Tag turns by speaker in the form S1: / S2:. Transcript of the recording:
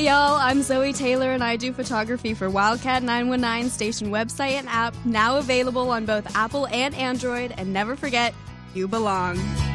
S1: Hey y'all, I'm Zoe Taylor and I do photography for Wildcat 919 station website and app, now available on both Apple and Android, and never forget, you belong.